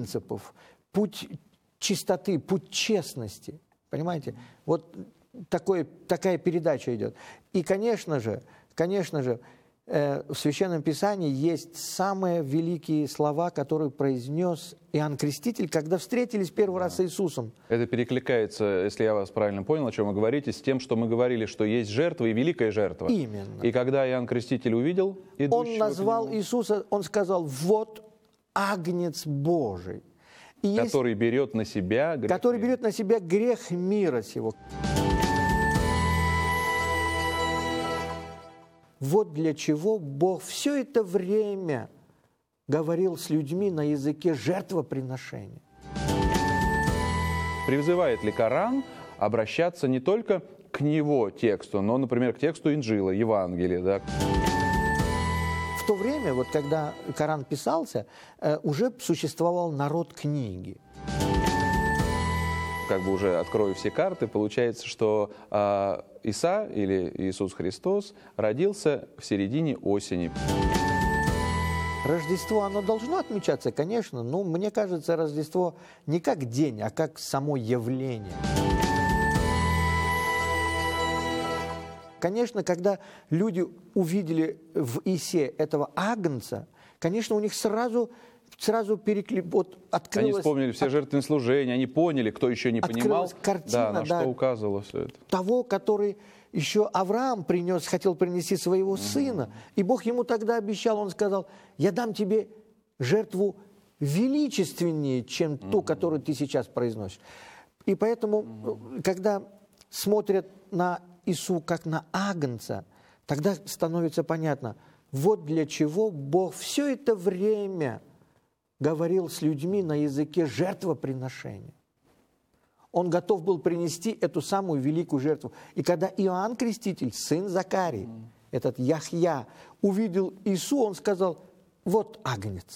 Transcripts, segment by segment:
принципов, путь чистоты, путь честности. Понимаете? Вот такая передача идет. И, конечно же, в Священном Писании есть самые великие слова, которые произнес Иоанн Креститель, когда встретились первый раз с Иисусом. Это перекликается, если я вас правильно понял, о чем вы говорите, с тем, что мы говорили, что есть жертва и великая жертва. Именно. И когда Иоанн Креститель увидел идущего Он назвал к нему, Иисуса, он сказал: «Вот Агнец Божий». И который берет на себя грех который мира. берет на себя грех мира сего. Вот для чего Бог все это время говорил с людьми на языке жертвоприношения. Призывает ли Коран обращаться не только к его тексту, но, например, к тексту Инджила, Евангелия, да? В то время, вот когда Коран писался, уже существовал народ книги. Как бы уже открою все карты, получается, что Иса или Иисус Христос родился в середине осени. Рождество, оно должно отмечаться, конечно, но мне кажется, Рождество не как день, а как само явление. Конечно, когда люди увидели в Исе этого агнца, конечно, у них сразу открылась... Они вспомнили все жертвенные служения, они поняли, кто еще не понимал, картина, на что указывало все это. Того, который еще Авраам хотел принести своего сына, и Бог ему тогда обещал, он сказал: «Я дам тебе жертву величественнее, чем ту, которую ты сейчас произносишь». И поэтому, когда смотрят на Иисуса как на агнца, тогда становится понятно, вот для чего Бог все это время говорил с людьми на языке жертвоприношения. Он готов был принести эту самую великую жертву. И когда Иоанн Креститель, сын Закарий, этот Яхья, увидел Иисуса, он сказал: «Вот агнец».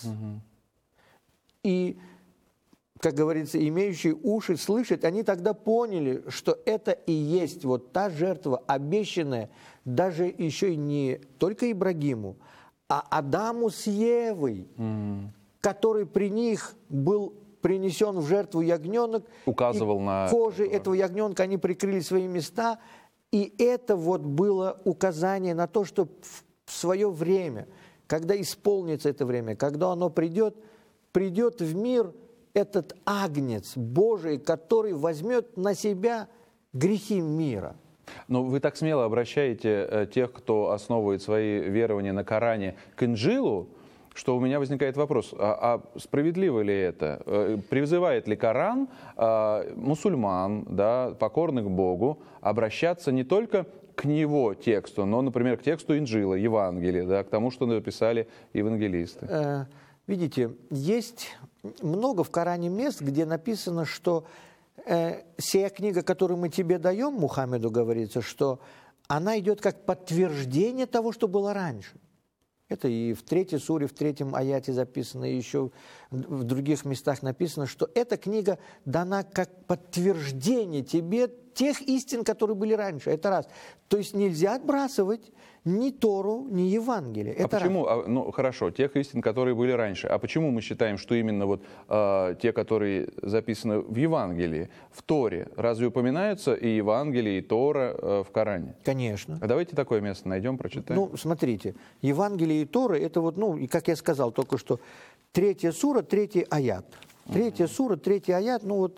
И, как говорится, имеющие уши слышать, они тогда поняли, что это и есть вот та жертва, обещанная даже еще и не только Ибрагиму, а Адаму с Евой, который при них был принесен в жертву ягненок. Указывал на кожей этого ягненка они прикрыли свои места. И это вот было указание на то, что в свое время, когда исполнится это время, когда оно придет в мир этот агнец Божий, который возьмет на себя грехи мира. Но вы так смело обращаете тех, кто основывает свои верования на Коране, к Инджилу, что у меня возникает вопрос, а справедливо ли это? Призывает ли Коран мусульман, да, покорных Богу, обращаться не только к его тексту, но, например, к тексту Инджила, Евангелия, да, к тому, что написали евангелисты? Видите, есть много в Коране мест, где написано, что сия книга, которую мы тебе даем, Мухаммеду говорится, что она идет как подтверждение того, что было раньше. Это и в 3 суре, в 3 аяте записано, и еще в других местах написано, что эта книга дана как подтверждение тебе тех истин, которые были раньше. Это раз. То есть нельзя отбрасывать ни Тору, ни Евангелие. Это почему? Ну, хорошо, тех истин, которые были раньше. А почему мы считаем, что именно вот те, которые записаны в Евангелии, в Торе, разве упоминаются и Евангелие, и Тора в Коране? Конечно. А давайте такое место найдем, прочитаем. Ну, смотрите, Евангелие и Тора, это вот, ну, и как я сказал только что, 3 сура, 3 аят. 3 сура, 3 аят, ну вот,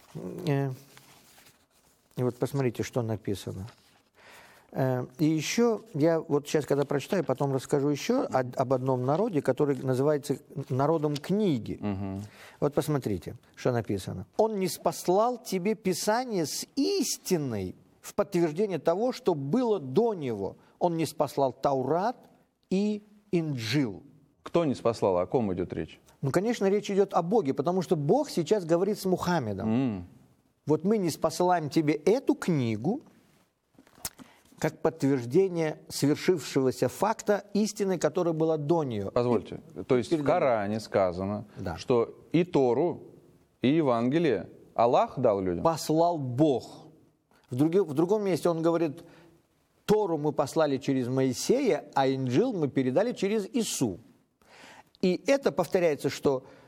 и вот посмотрите, что написано. И еще, я вот сейчас, когда прочитаю, потом расскажу еще об одном народе, который называется народом книги. Вот посмотрите, что написано. «Он не спаслал тебе Писание с истиной в подтверждение того, что было до него. Он не спаслал Таурат и Инджил». Кто не спаслал? О ком идет речь? Ну, конечно, речь идет о Боге, потому что Бог сейчас говорит с Мухаммедом. Вот мы не спосылаем тебе эту книгу как подтверждение свершившегося факта истины, которая была до нее. Позвольте, то есть в Коране сказано, да, что и Тору, и Евангелие Аллах дал людям? Послал Бог. В другом месте он говорит, Тору мы послали через Моисея, а Инджил мы передали через Ису. И это повторяется, что